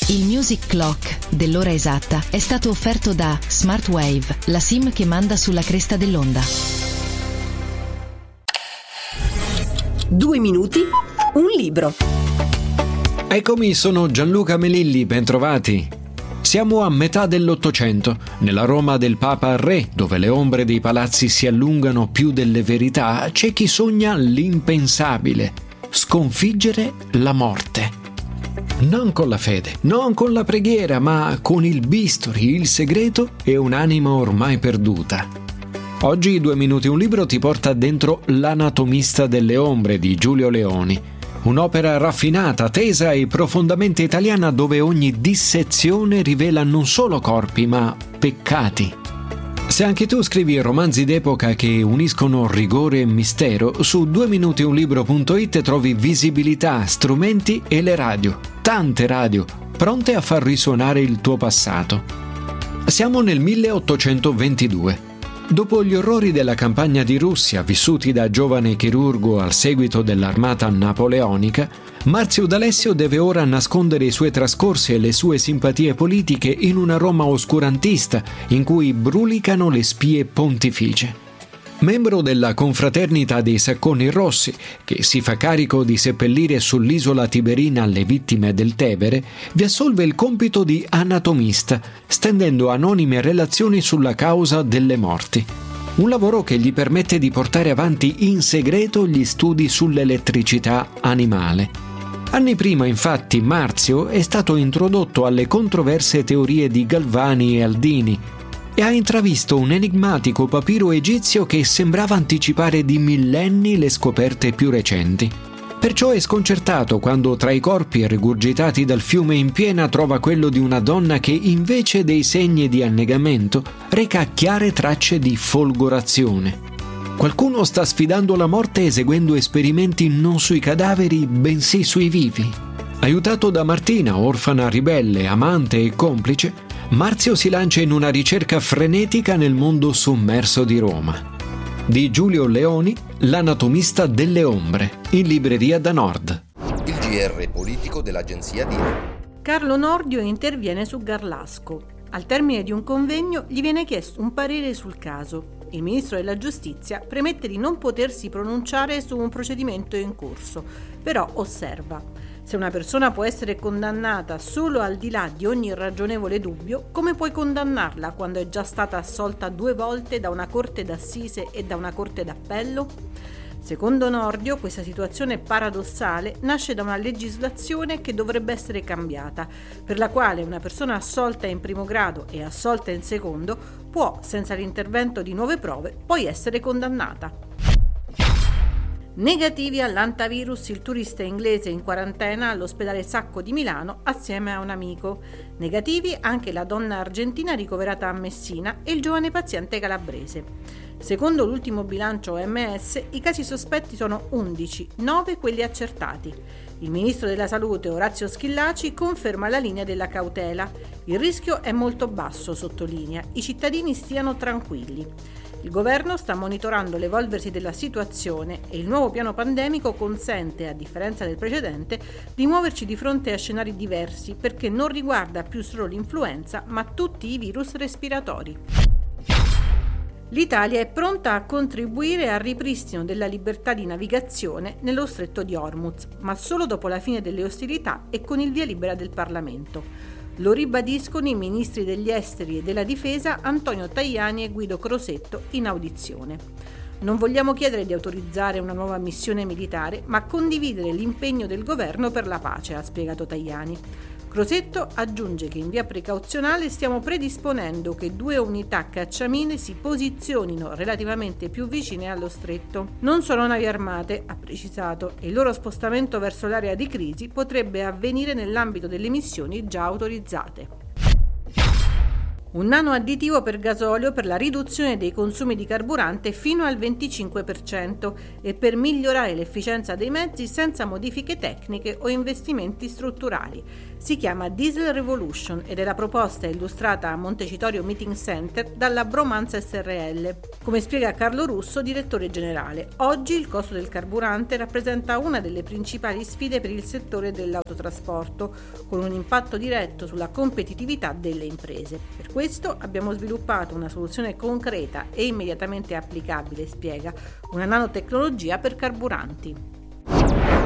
Il Music Clock dell'ora esatta è stato offerto da Smartwave, la SIM che manda sulla cresta dell'onda. 2 minuti, un libro. Eccomi, sono Gianluca Melilli, bentrovati. Siamo a metà dell'Ottocento, nella Roma del Papa Re, dove le ombre dei palazzi si allungano più delle verità, c'è chi sogna l'impensabile: sconfiggere la morte. Non con la fede, non con la preghiera, ma con il bisturi, il segreto e un'anima ormai perduta. Oggi 2 minuti un libro ti porta dentro L'anatomista delle ombre di Giulio Leoni, un'opera raffinata, tesa e profondamente italiana, dove ogni dissezione rivela non solo corpi ma peccati. Se anche tu scrivi romanzi d'epoca che uniscono rigore e mistero, su 2minutiunlibro.it trovi visibilità, strumenti e le radio, tante radio, pronte a far risuonare il tuo passato. Siamo nel 1822. Dopo gli orrori della campagna di Russia, vissuti da giovane chirurgo al seguito dell'armata napoleonica, Marzio D'Alessio deve ora nascondere i suoi trascorsi e le sue simpatie politiche in una Roma oscurantista in cui brulicano le spie pontificie. Membro della confraternita dei Sacconi Rossi, che si fa carico di seppellire sull'isola tiberina le vittime del Tevere, vi assolve il compito di anatomista, stendendo anonime relazioni sulla causa delle morti. Un lavoro che gli permette di portare avanti in segreto gli studi sull'elettricità animale. Anni prima, infatti, Marzio è stato introdotto alle controverse teorie di Galvani e Aldini e ha intravisto un enigmatico papiro egizio che sembrava anticipare di millenni le scoperte più recenti. Perciò è sconcertato quando tra i corpi rigurgitati dal fiume in piena trova quello di una donna che, invece dei segni di annegamento, reca chiare tracce di folgorazione. Qualcuno sta sfidando la morte eseguendo esperimenti non sui cadaveri, bensì sui vivi. Aiutato da Martina, orfana ribelle, amante e complice, Marzio si lancia in una ricerca frenetica nel mondo sommerso di Roma. Di Giulio Leoni, L'anatomista delle ombre, in libreria da Nord. Il GR politico dell'agenzia DINA. Carlo Nordio interviene su Garlasco. Al termine di un convegno gli viene chiesto un parere sul caso. Il ministro della giustizia premette di non potersi pronunciare su un procedimento in corso, però osserva: se una persona può essere condannata solo al di là di ogni ragionevole dubbio, come puoi condannarla quando è già stata assolta 2 volte da una corte d'assise e da una corte d'appello? Secondo Nordio, questa situazione paradossale nasce da una legislazione che dovrebbe essere cambiata, per la quale una persona assolta in primo grado e assolta in secondo può, senza l'intervento di nuove prove, poi essere condannata. Negativi all'antivirus il turista inglese in quarantena all'ospedale Sacco di Milano assieme a un amico. Negativi anche la donna argentina ricoverata a Messina e il giovane paziente calabrese. Secondo l'ultimo bilancio OMS, i casi sospetti sono 11, 9 quelli accertati. Il ministro della Salute Orazio Schillaci conferma la linea della cautela. Il rischio è molto basso, sottolinea. I cittadini stiano tranquilli. Il governo sta monitorando l'evolversi della situazione e il nuovo piano pandemico consente, a differenza del precedente, di muoverci di fronte a scenari diversi perché non riguarda più solo l'influenza, ma tutti i virus respiratori. L'Italia è pronta a contribuire al ripristino della libertà di navigazione nello stretto di Hormuz, ma solo dopo la fine delle ostilità e con il via libera del Parlamento. Lo ribadiscono i ministri degli esteri e della difesa Antonio Tajani e Guido Crosetto in audizione. Non vogliamo chiedere di autorizzare una nuova missione militare, ma condividere l'impegno del governo per la pace, ha spiegato Tajani. Crosetto aggiunge che in via precauzionale stiamo predisponendo che 2 unità cacciamine si posizionino relativamente più vicine allo stretto. Non sono navi armate, ha precisato, e il loro spostamento verso l'area di crisi potrebbe avvenire nell'ambito delle missioni già autorizzate. Un nanoadditivo per gasolio per la riduzione dei consumi di carburante fino al 25% e per migliorare l'efficienza dei mezzi senza modifiche tecniche o investimenti strutturali. Si chiama Diesel Revolution ed è la proposta illustrata a Montecitorio Meeting Center dalla Bromanza SRL. Come spiega Carlo Russo, direttore generale, oggi il costo del carburante rappresenta una delle principali sfide per il settore dell'autotrasporto, con un impatto diretto sulla competitività delle imprese. Per questo abbiamo sviluppato una soluzione concreta e immediatamente applicabile, spiega, una nanotecnologia per carburanti.